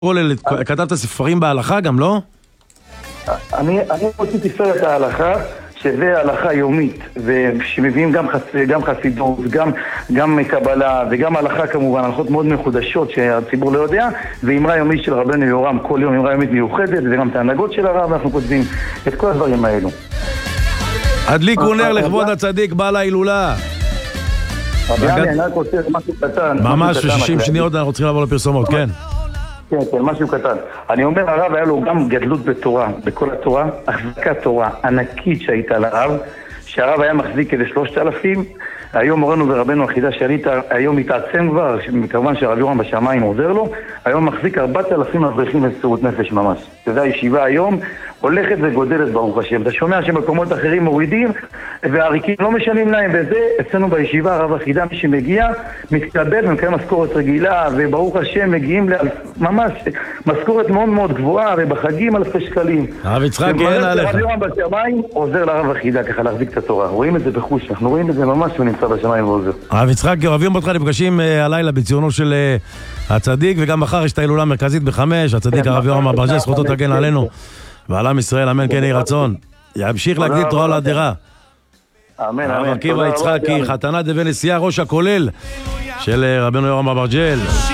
כולל, כתבת ספרים בהלכה גם, לא? אני רציתי ספר ההלכה, שזה הלכה יומית, ושמביאים גם חסידות, גם קבלה, וגם הלכה כמובן, הלכות מאוד מחודשות שהציבור לא יודע, ואמרה יומית של רבנו יורם, כל יום אמרה יומית מיוחדת, וגם תענגות של הרב, ואנחנו כותבים את כל הדברים האלו. הדליק נר לכבוד הצדיק, בעל ההילולה. אני רק רוצה משהו קטן. ממש 60 שניות אנחנו צריכים לעבור לפרסומות, כן. כן, משהו קטן. אני אומר, הרב היה לו גם גדלות בתורה, בכל התורה, החזקת תורה ענקית שהייתה לרב, שהרב היה מחזיק כדי 3,000, היום מורנו ורבנו החידה שעלית, היום מתעצם כבר, כמובן שהרב יורם בשמיים עוזר לו, היום מחזיק 4,000 אברכים במסירות נפש ממש. שזה הישיבה היום, הולכת וגודלת ברוך השם. אתה שומע שמקומות אחרים מורידים, והעריקים לא משנים להם, וזה אצלנו בישיבה, הרב החידה, מי שמגיע, מתקבל ומקיים משכורת רגילה, וברוך השם מגיעים ממש משכורת מאוד מאוד גבוהה, ובחגים אלפי שקלים. הרב יצחק, אין עליך. הרב יורם בשמיים עוזר לרב החידה ככה להחזיק את התורה. רואים את זה בחוש, אנחנו רואים את זה ממש, הוא נמצא בשמיים ועוזר. הרב יצחק, אוהבים אותך, נפגשים הלילה בציונו של הצדיק, וגם מחר יש את ההילולה המרכזית ב-5, הצדיק הרב יורם אברג'ל, זכותו תגן עלינו. ועל עם ישראל, אמן כן יהי רצון. ימשיך להגדיל תורה ולאדירה. אמן, אמן. הרב עקיבא יצחקי, חתנה דבן נשיאה, ראש הכולל של רבנו יורם אברג'ל.